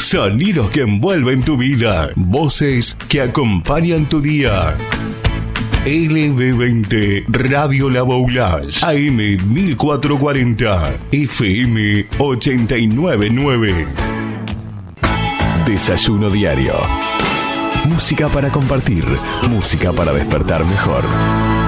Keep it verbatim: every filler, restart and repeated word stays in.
Sonidos que envuelven tu vida. Voces que acompañan tu día. L B veinte Radio La Boulage, A M mil cuatrocientos cuarenta, F M ochenta y nueve punto nueve. Desayuno diario. Música para compartir, música para despertar mejor.